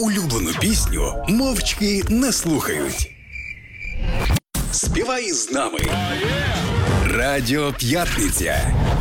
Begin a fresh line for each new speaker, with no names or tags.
улюблену пісню мовчки не слухають. Співай з нами. Радіо П'ятниця.